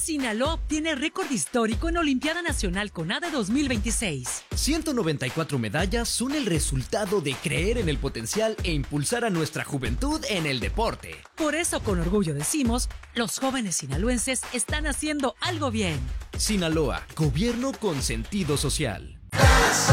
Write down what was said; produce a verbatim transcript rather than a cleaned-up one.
Sinaloa obtiene récord histórico en Olimpiada Nacional CONADE dos mil veintiséis. ciento noventa y cuatro medallas son el resultado de creer en el potencial e impulsar a nuestra juventud en el deporte. Por eso, con orgullo decimos, los jóvenes sinaloenses están haciendo algo bien. Sinaloa, gobierno con sentido social.